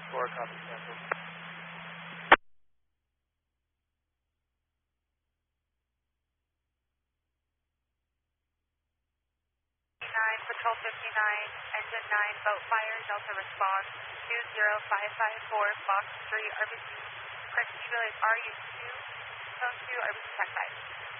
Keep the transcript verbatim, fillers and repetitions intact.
four, copy, cancel. nine, Patrol fifty-nine, Engine nine, boat fire, Delta response, two zero five five four, Fox three, R B C, correct, relay R U two, zone two, R B C, tech five.